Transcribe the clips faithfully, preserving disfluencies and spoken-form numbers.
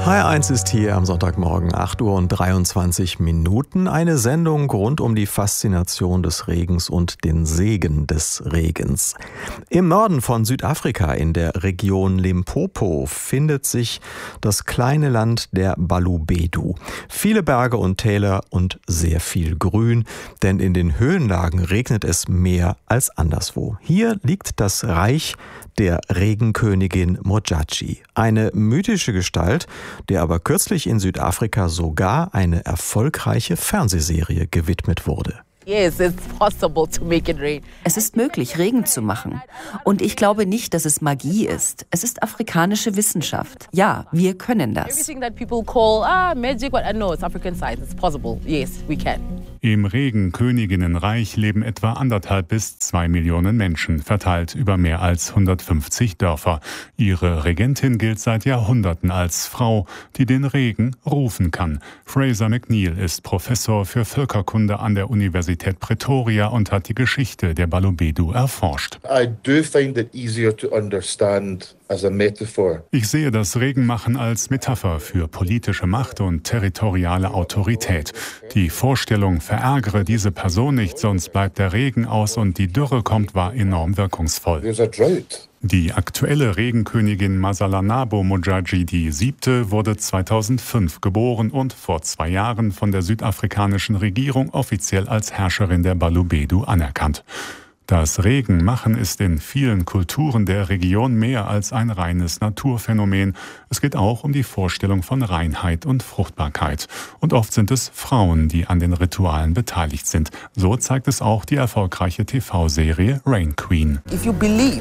H R eins ist hier am Sonntagmorgen acht Uhr und dreiundzwanzig Minuten. Eine Sendung rund um die Faszination des Regens und den Segen des Regens. Im Norden von Südafrika in der Region Limpopo findet sich das kleine Land der Balobedu. Viele Berge und Täler und sehr viel Grün, denn in den Höhenlagen regnet es mehr als anderswo. Hier liegt das Reich der Regenkönigin Mojaji, eine mythische Gestalt, der aber kürzlich in Südafrika sogar eine erfolgreiche Fernsehserie gewidmet wurde. Yes, it's possible to make it rain. Es ist möglich, Regen zu machen. Und ich glaube nicht, dass es Magie ist. Es ist afrikanische Wissenschaft. Ja, wir können das. Everything that people call ah magic, what I know, it's African science. It's possible. Yes, we can. Im Regenköniginnenreich leben etwa anderthalb bis zwei Millionen Menschen, verteilt über mehr als hundertfünfzig Dörfer. Ihre Regentin gilt seit Jahrhunderten als Frau, die den Regen rufen kann. Fraser McNeill ist Professor für Völkerkunde an der Universität Pretoria und hat die Geschichte der Balobedu erforscht. I do find it easier to understand as a metaphor. Ich sehe das Regenmachen als Metapher für politische Macht und territoriale Autorität. Die Vorstellung, verärgere diese Person nicht, sonst bleibt der Regen aus und die Dürre kommt, war enorm wirkungsvoll. There's a drought. Die aktuelle Regenkönigin Masalanabo Mojaji, die siebte, wurde zweitausendfünf geboren und vor zwei Jahren von der südafrikanischen Regierung offiziell als Herrscherin der Balobedu anerkannt. Das Regenmachen ist in vielen Kulturen der Region mehr als ein reines Naturphänomen. Es geht auch um die Vorstellung von Reinheit und Fruchtbarkeit. Und oft sind es Frauen, die an den Ritualen beteiligt sind. So zeigt es auch die erfolgreiche T V-Serie Rain Queen. If you believe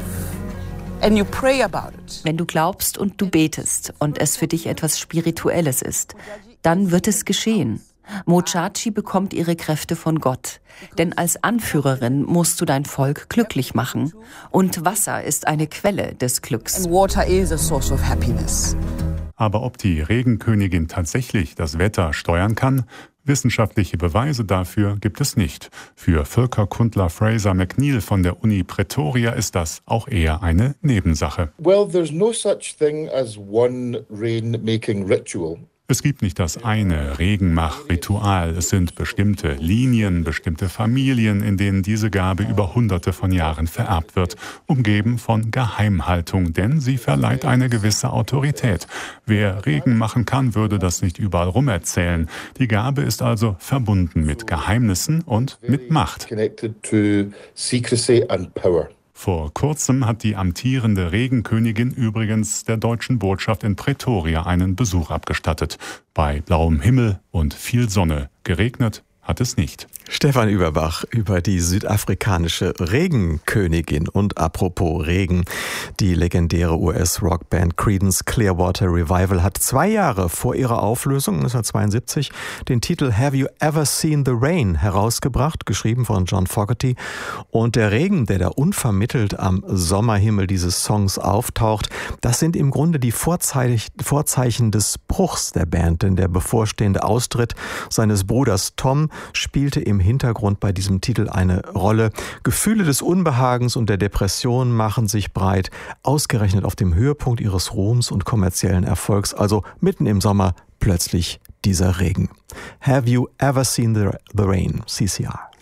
and you pray about it. Wenn du glaubst und du betest und es für dich etwas Spirituelles ist, dann wird es geschehen. Mojaji bekommt ihre Kräfte von Gott. Denn als Anführerin musst du dein Volk glücklich machen. Und Wasser ist eine Quelle des Glücks. And water is a source of happiness. Aber ob die Regenkönigin tatsächlich das Wetter steuern kann? Wissenschaftliche Beweise dafür gibt es nicht. Für Völkerkundler Fraser McNeill von der Uni Pretoria ist das auch eher eine Nebensache. Well, there's no such thing as one rain-making ritual. Es gibt nicht das eine Regenmach-Ritual. Es sind bestimmte Linien, bestimmte Familien, in denen diese Gabe über Hunderte von Jahren vererbt wird, umgeben von Geheimhaltung, denn sie verleiht eine gewisse Autorität. Wer Regen machen kann, würde das nicht überall rum erzählen. Die Gabe ist also verbunden mit Geheimnissen und mit Macht. Connected to secrecy and power. Vor kurzem hat die amtierende Regenkönigin übrigens der deutschen Botschaft in Pretoria einen Besuch abgestattet. Bei blauem Himmel und viel Sonne. Geregnet hat es nicht. Stefan Überbach über die südafrikanische Regenkönigin. Und apropos Regen, die legendäre U S-Rockband Creedence Clearwater Revival hat zwei Jahre vor ihrer Auflösung neunzehnhundertzweiundsiebzig den Titel Have You Ever Seen the Rain herausgebracht, geschrieben von John Fogerty. Und der Regen, der da unvermittelt am Sommerhimmel dieses Songs auftaucht, das sind im Grunde die Vorzeichen des Bruchs der Band, denn der bevorstehende Austritt seines Bruders Tom spielte im Hintergrund bei diesem Titel eine Rolle. Gefühle des Unbehagens und der Depression machen sich breit, ausgerechnet auf dem Höhepunkt ihres Ruhms und kommerziellen Erfolgs, also mitten im Sommer plötzlich dieser Regen. Have you ever seen the, the rain? C C R.